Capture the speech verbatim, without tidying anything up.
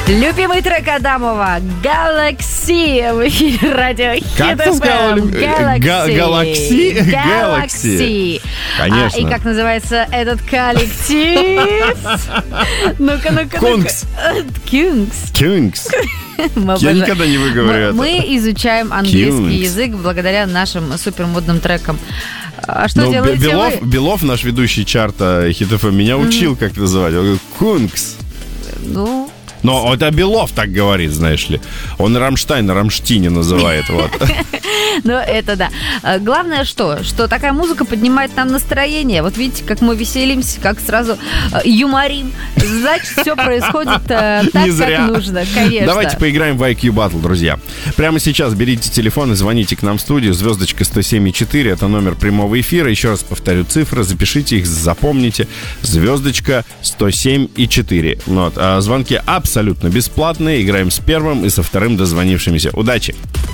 Любимый трек Адамова Galaxy в эфире радио Как ты сказала? Galaxy. Galaxy? Galaxy. Конечно. А, и как называется этот коллектив? Ну-ка, ну-ка. Кунгс. Кунгс. Кунгс. Я никогда не выговорю это. Мы изучаем английский Кунгс. язык благодаря нашим супермодным трекам. А что Ну, делаете Белов, вы? Белов, наш ведущий чарта Хит эф эм, меня учил, как это называть. Он говорит, Кунгс. Ну... Но это Белов так говорит, знаешь ли. Он Рамштайн Рамштине называет. Вот. Ну, это да. Главное что? Что такая музыка поднимает нам настроение. Вот видите, как мы веселимся, как сразу юморим. Значит, все происходит так, Не зря. как нужно, конечно. Давайте поиграем в ай кью Battle, друзья. Прямо сейчас берите телефон и звоните к нам в студию. Звездочка сто семь и четыре. Это номер прямого эфира. Еще раз повторю цифры. Запишите их, запомните. Звездочка сто семь и четыре. Вот. А звонки абсолютно бесплатные. Играем с первым и со вторым дозвонившимися. Удачи!